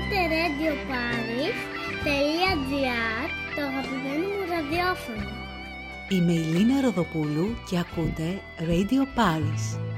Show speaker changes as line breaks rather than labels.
Ακούτε Radio Paris.gr, το αγαπημένο μου ραδιόφωνο.
Είμαι η Λίνα Ροδοπούλου και ακούτε Radio Paris.